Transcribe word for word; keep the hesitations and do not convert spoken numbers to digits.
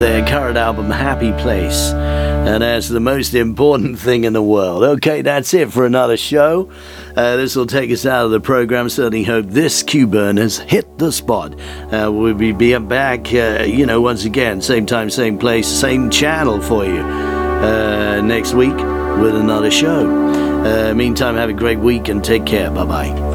Their current album, Happy Place. And that's the most important thing in the world. Okay, that's it for another show. Uh, this will take us out of the program. Certainly hope this Q-Burn has hit the spot. Uh, we'll be back, uh, you know, once again, same time, same place, same channel for you uh, next week with another show. Uh, meantime, have a great week and take care. Bye-bye.